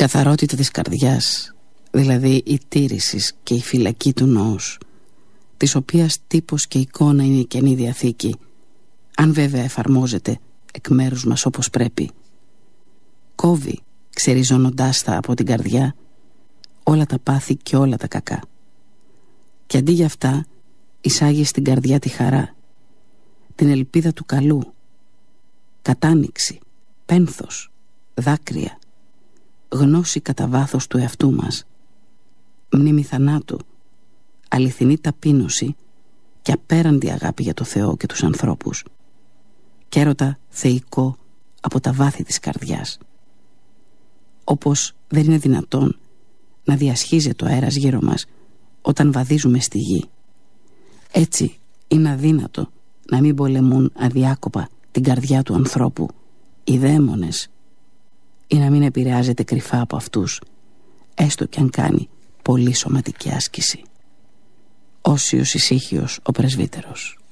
καθαρότητα της καρδιάς, δηλαδή η τήρησης και η φυλακή του νόους, της οποίας τύπος και εικόνα είναι η Καινή Διαθήκη, αν βέβαια εφαρμόζεται εκ μέρους μας όπως πρέπει, κόβει, ξεριζώνοντάς τα από την καρδιά, όλα τα πάθη και όλα τα κακά. Και αντί για αυτά εισάγει στην καρδιά τη χαρά, την ελπίδα του καλού, κατάνοιξη, πένθος, δάκρυα, γνώση κατά βάθος του εαυτού μας, μνήμη θανάτου, αληθινή ταπείνωση και απέραντη αγάπη για το Θεό και τους ανθρώπους, και έρωτα θεϊκό από τα βάθη της καρδιάς. Όπως δεν είναι δυνατόν να διασχίζεται ο αέρας γύρω μας όταν βαδίζουμε στη γη, έτσι είναι αδύνατο να μην πολεμούν αδιάκοπα την καρδιά του ανθρώπου οι δαίμονες, ή να μην επηρεάζεται κρυφά από αυτούς, έστω κι αν κάνει πολύ σωματική άσκηση. Όσιος ησύχιος ο πρεσβύτερος.